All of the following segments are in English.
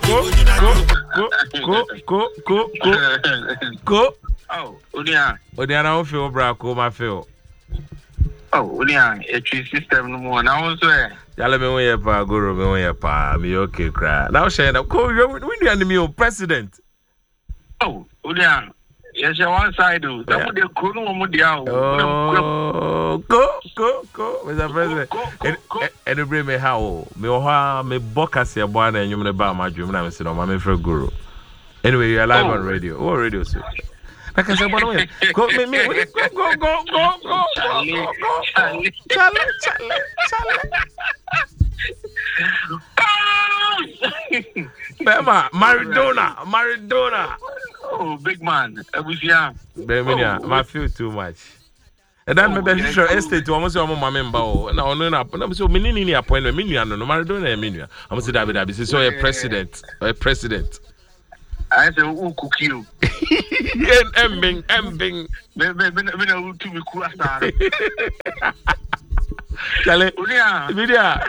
Go. Oh, Unia. Unia, I feel Braco, my feel. Oh, Unia, a tree system no more. Now, sir. Yalameya pa, Guru, Meya pa, me okay, cry. Now, Shane, of course, we need a president. Oh, Unia. Yes, one side do. That would be a good one. Go, Mr. President. And you bring me how me oha me bokas ya bwana and you me ba my dream. I'm saying, my friend Guru. Anyway, you're live on radio. What radio, sir? Like I said, go, Bema, Maradona. Oh, big man. Bemia, I feel too much. And then maybe sure estate almost your member. Now, no, so many appointment, Maradona, I'm saying David, so a president. I said, who cook you? Embing. Chale, media,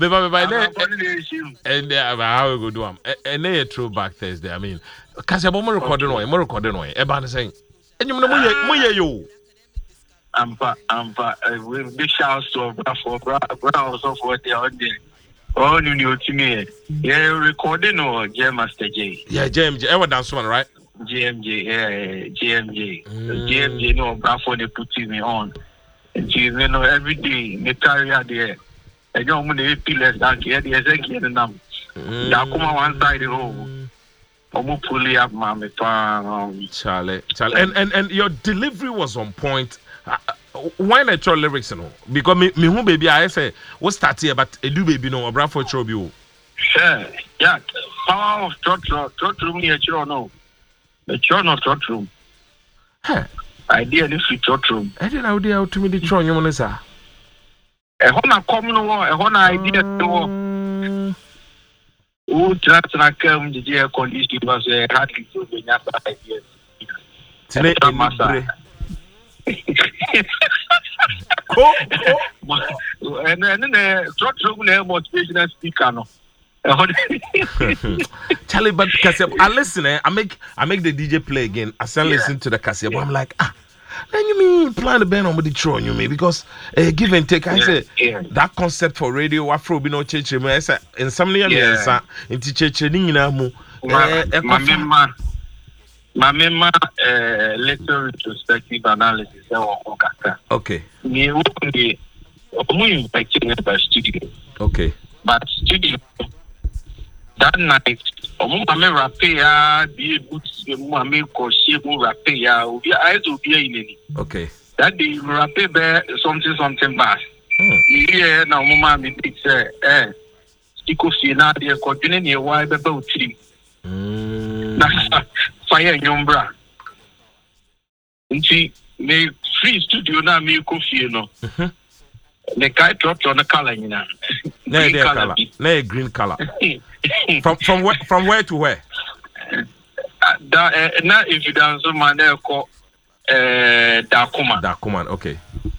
and how we go do and they throwback Thursday. I mean, because I'm more recording away. Everybody saying, and you know, you. I'm with big shouts to Brown so for the audience. Oh, you know to me. Yeah, recording or Master J. Yeah, JMJ. Ever dance one, right? GMJ, yeah, GMJ. GMJ, no, Brafo, they put me on. And you know, every day, they carry out there. I don't want to be less than here, the executive and them. Yakuma one side, I'm fully up, Mammy. Charlie. And your delivery was on point. Why not your lyrics and all? Because me who baby I say what start here, but a do baby no Brafo Trobio. Yeah, power of trot room here, no. The chron of trot room. Idea this is trot room. I didn't know how to me the tron you want to say. A honor common war, a honor idea to war. Who tries to come the dear condition was a hardly to be enough ideas. Today, and then the trot room name motivational speaker. No. Charlie, but Cassia, I listen. I make the DJ play again. I still listen to the Cassia. I'm like, then you mean plan the band on the throne, you mean? Because give and take. I say that concept for radio, Afro, be no church. I say in some near in church, my member, little retrospective analysis. Okay. Me only, I'm by studio. Okay. But studio. That night, I'm rapper, be good, I'm rapper, okay. That day, rapper, something bad. Yeah, now, Mama, it's Stico Fina, they're continuing your wife about 3. Fire Yombra. And she may free studio now, me coffee, no. The guy dropped on the color, you know. Green color. From where to where? Now, if you dance, man, they'll call Dakuman, okay.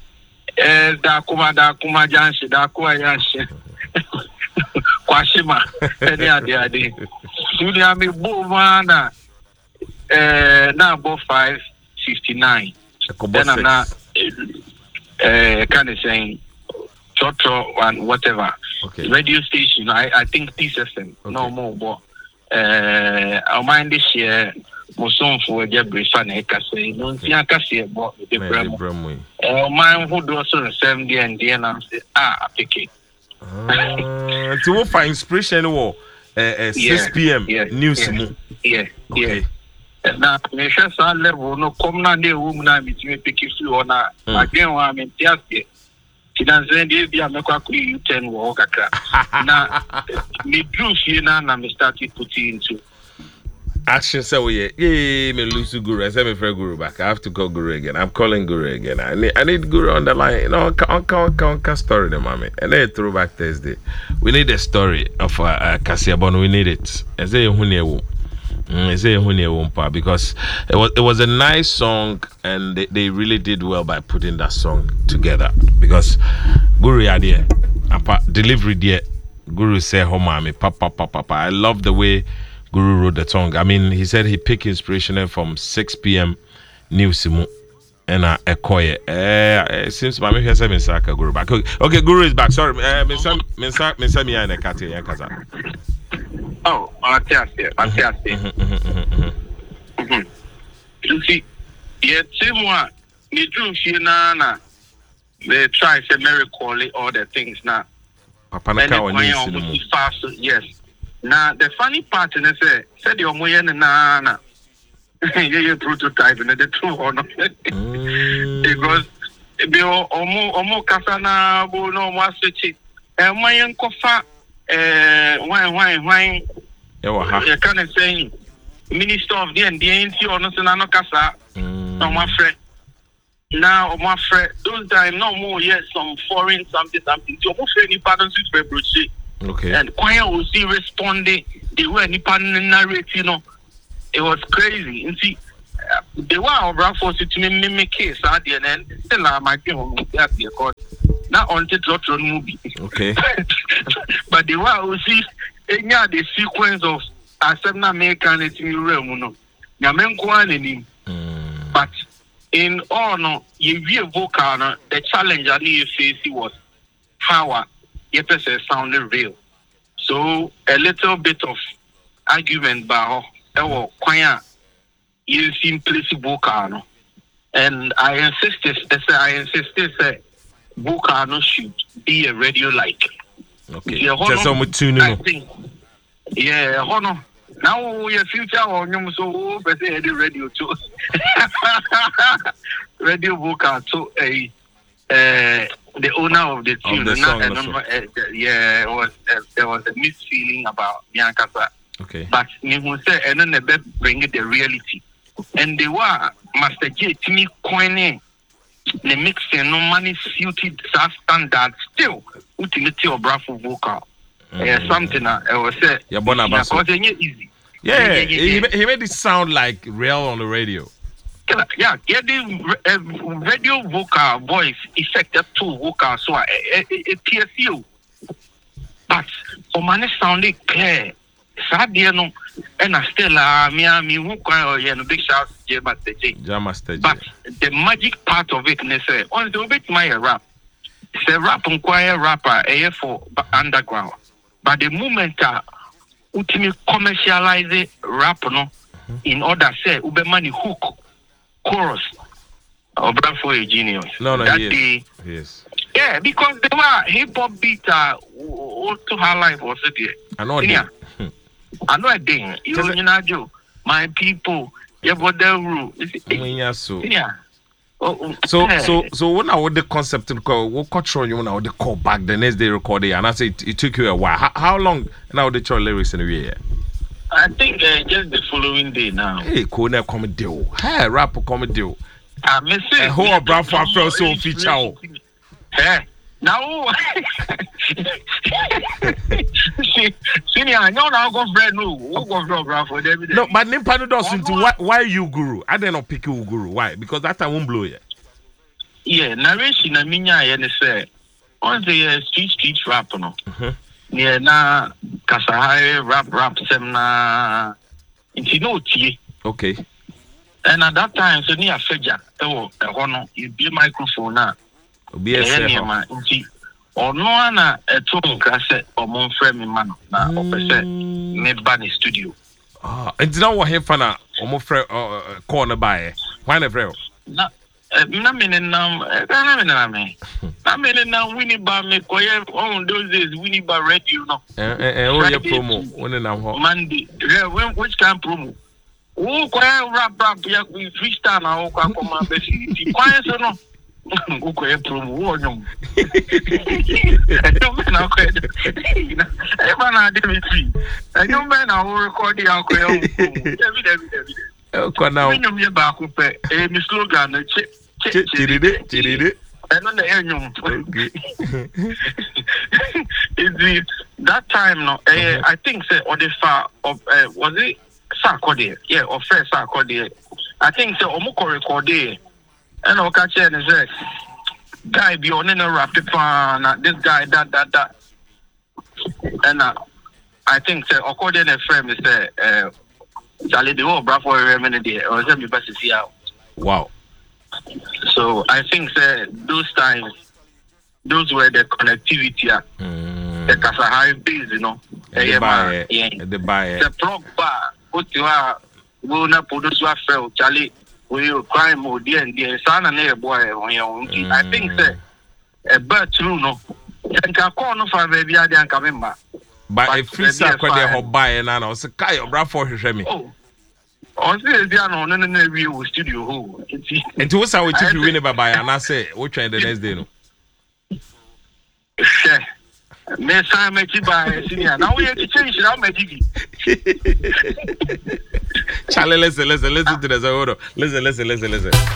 Dakuma Janshi, Janshi. Kwashima, any idea. Julia, me Bovana, now about 5:59. Then I'm not kind of saying. Toto and whatever. Okay. Radio station, I think TSSM. Okay. No more, but I mind this year. Moson for Jebri Fan Ekase, no Tiakasi about the Bremo. Mine who does the same day and day and I say, I pick it. To what for inspiration war 6 p.m. news. Yeah. Now, me sure some level no come na de woman na me pick you on again wa me tiake. Finanze be a make you 10 walk na me drew here na me started putting into action. So me lose Guru. I said me for Guru back. I have to call Guru again. I'm calling Guru again. I need Guru on the line. No, on story the mommy. And then throwback Thursday. We need a story of Kasiabon. We need it. I say because it was a nice song and they really did well by putting that song together because Guru idea delivery there Guru said, "Oh, mommy, papa, papa." I love the way Guru wrote the song. I mean, he said he picked inspiration from 6 p.m. news. And Ekoye. It seems my maybe seven Saka Guru back. Okay, Guru is back. Sorry, Minsa Mia and Ekati Yankaza. Oh, fantastic. You see, yeah, Timwa, you do see na. They try to miracle all the things now. Papa Naka on fast. Yes. Now the funny part is said your moyen na. You prototype in the two honor because be omo kasana bo no mo switch mayen kofa wine you can say minister of the NDNC or no na no kasa no my friend now my friend those time no more yet some foreign something you mo friend ni pardon switch be okay and choir will see responding the way ni pardon narrate you know. It was crazy. You see, they were our force to me case at the end. Still, my game because not on the movie. Okay. But they were see the sequence of Assemna American in realm. But in all, no, you view vocal. The challenge I need to face was how your person sounded real. So a little bit of argument, but. Choir using placebo vocal, and I insisted that vocal should be a radio like. Okay. Just some tuning. I think. Yeah, honor. Now your future on you so better the radio too. Radio vocal to the owner of the tune. Yeah, there was a misfeeling about Nyankasa. Okay. But you will say, and then they bring it the reality. And they were Master J, Timmy Coine, the mixing, no money suited standard still, utility of Bravo vocal. Something I was say, yeah, easy. Yeah, he made it sound like real on the radio. Yeah, the radio vocal voice effective to vocal, so it PSU. But for money sounded clear. Sadia no, and I still me who cry or big shout Master J. But the magic part of it, they say, on the bit my rap. It's a rap and choir rapper, for underground. But the moment ultimate commercialize rap no, in order say ube money hook chorus or for a genius. No, that day, yes. Yeah, because they were hip hop beat all to her life was it. I know. I know a thing. You know, my people, you got the rule. Yeah. So when I would the concept to call, what control you when I would call back the next day recording, and I say it took you a while. How long now the your lyrics in a year? I think just the following day now. Hey, Kona comedy. Hey, rap comedy. I miss it. Whole brand for first so feature. Hey. Now, senior, I know now go friend no, for David. No, but Nimpano does into why you Guru? I did not pick you Guru. Why? Because that time won't blow you. Yeah, narration I mean I say on the street rap no. Yeah, na Kasahai rap semna into no tea. Okay. And at that time, so near Feja, you be microphone now. Or no one a talk cassette or mon friend man na opposite me ban studio. It's not what he fana or mo friend corner by why never na meaning na meaning na Winnie Bar me on those days Winnie Bar radio no your promo Monday which kind promo rap ya we freestyle na kwa koma besi why so no okay, promo. I don't mean I could. I don't mean I will record the alcohol. Okay, now. When you back up a slogan, chiri. And on the annual. That time, no, I think, say, or the far of was it Sarkodie? Yeah, or Fair Sarkodie. I think, say, Omoko recorded. And I'll catch it and say, guy be on in a rap this guy, that. And I think according to a friend, is Charlie the whole Bravo remedy there, or me best see out. Wow. So I think those times, those were the connectivity. The Kasahari base, you know. The buyer. The plug bar. What you are, will not produce what fell, Charlie. We crime more dear and dear son and a boy on your own. I think a bird true no. And can call no for baby and coming back. But if you say a buy and I was a guy of Bravo Shemi. Oh, on the review studio who. And to us, I would take you win by and I say, we'll try the next day. No. Next time, make it by senior. Now we have to change it. I'll make it. Charlie, listen to this. Listen.